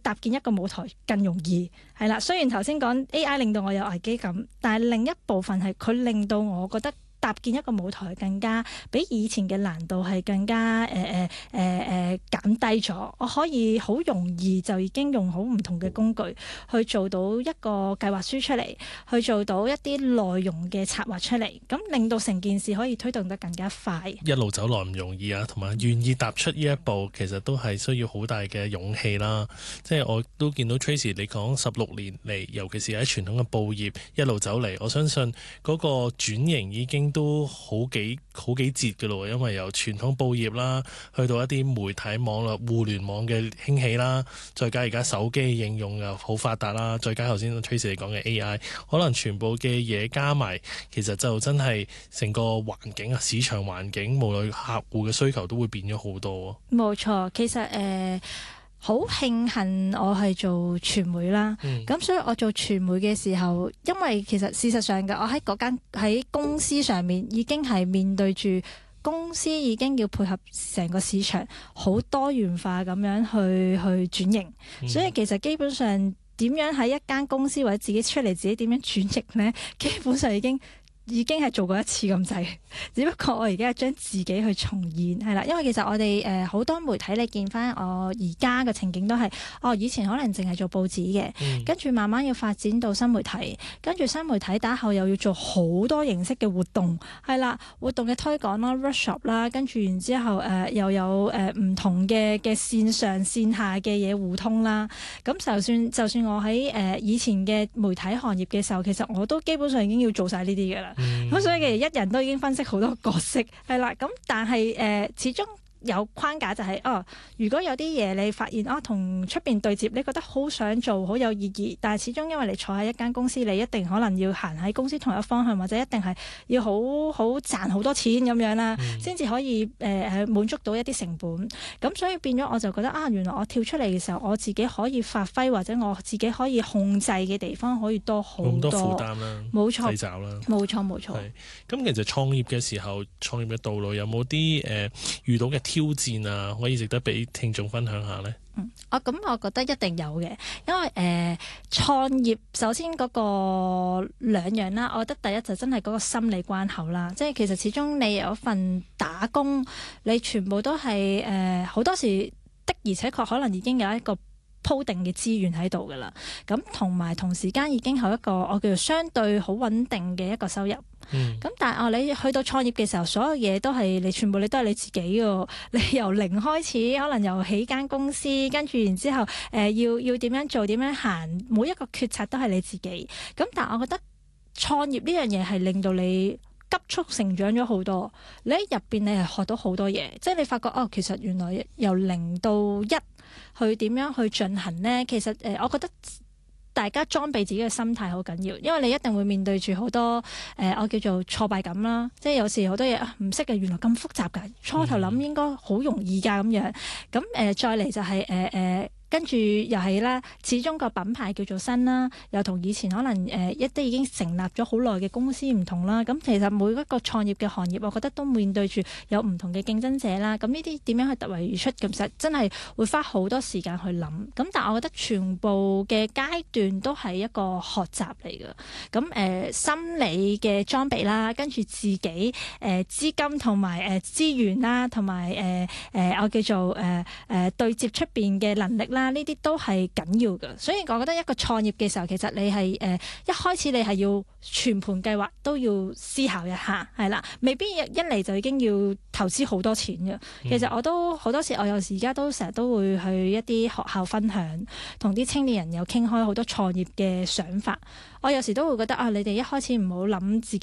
搭建一個舞台更容易，係啦。雖然頭先講 AI 令到我有危機感，但係另一部分係佢令到我覺得搭建一個舞台更加比以前嘅難度係更加減低咗。我可以好容易就已經用好唔同嘅工具去做到一個計劃書出嚟，去做到一啲內容嘅策劃出嚟，咁令到成件事可以推動得更加快。 一路走來唔容易啊，同埋願意踏出呢一步，其實都係需要好大嘅勇氣啦。即係我都見到 Tracy 你講16年嚟，尤其是喺傳統嘅報業一路走嚟，我相信嗰個轉型已經都好幾節嘅咯，因為由傳統報業啦，去到一啲媒體網絡互聯網嘅興起啦，再加而家手機應用又好發達啦，再加頭先 Tracy 你講嘅 AI， 可能全部嘅嘢加埋，其實就真係成個環境啊，市場環境無論客戶嘅需求都會變咗好多。冇錯，其實好慶幸我係做傳媒啦，咁所以我做傳媒嘅時候，因為其實事實上嘅，我喺公司上面已經係面對住公司已經要配合成個市場好多元化咁樣去轉型，所以其實基本上點樣喺一間公司或者自己出嚟自己點樣轉型呢？基本上已經係做過一次咁滯，只不過我而家係將自己去重現，係啦。因為其實我哋好多媒體你見翻我而家嘅情景都係，以前可能淨係做報紙嘅，跟住慢慢要發展到新媒體，跟住新媒體打後又要做好多形式嘅活動，係啦，活動嘅推廣啦、workshop 啦，跟住然之後又有唔同嘅線上線下嘅嘢互通啦。咁就算我喺以前嘅媒體行業嘅時候，其實我都基本上已經要做晒呢啲嘅啦。咁所以其實一人都已經分析好多角色，係啦。咁但係始終有框架就係、如果有啲嘢你發現同出邊對接，你覺得好想做，好有意義，但係始終因為你坐喺一間公司，你一定可能要行喺公司同一方向，或者一定係要好賺好多錢咁樣啦，先至可以滿足到一啲成本。咁所以變咗我就覺得原來我跳出嚟嘅時候，我自己可以發揮或者我自己可以控制嘅地方可以多好多。咁多負擔啦，冇錯，掣肘啦，冇錯。 咁其實創業嘅時候，創業嘅道路有冇啲遇到嘅挑戰啊，可以值得俾聽眾分享下呢？ 咁我覺得一定有嘅，因為創業首先嗰個兩樣啦，我覺得第一就真係嗰個心理關口啦，即係其實始終你有一份打工，你全部都係好多時的而且確可能已經有一個鋪定嘅資源喺度噶啦，咁同埋同時間已經有一個我叫做相對好穩定嘅一個收入。咁但係你去到創業嘅時候，所有嘢都係你全部你都係你自己嘅，你由零開始，可能由起間公司，跟住然之後要點樣做，點樣行，每一個決策都係你自己。咁但係我覺得創業呢樣嘢係令到你急速成長咗好多，你喺入邊你係學到好多嘢，即係你發覺其實原來由0到1去點樣去進行呢？其實我覺得大家裝備自己嘅心態好緊要，因為你一定會面對住好多我叫做挫敗感啦，即係有時好多嘢唔識嘅，原來咁複雜㗎，初頭諗應該好容易㗎咁樣，咁再嚟就係跟住又係啦，始終個品牌叫做新啦，又同以前可能一啲已經成立咗好耐嘅公司唔同啦。咁其實每一個創業嘅行業，我覺得都面對住有唔同嘅競爭者啦。咁呢啲點樣去突圍而出，其實真係會花好多時間去諗。咁但係我覺得全部嘅階段都係一個學習嚟嘅。咁心理嘅裝備啦，跟住自己資金同埋資源啦，同埋我叫做對接出邊嘅能力啦。呢啲都係緊要嘅，所以我覺得一個創業嘅時候，其實你係一開始你係要全盤計劃，都要思考一下，係啦，未必一嚟就已經要投資好多錢嘅。其實我都好多時，我有時而家都成日都會去一啲學校分享，同啲青年人有傾開好多創業嘅想法。我有時都會覺得你哋一開始唔好諗自己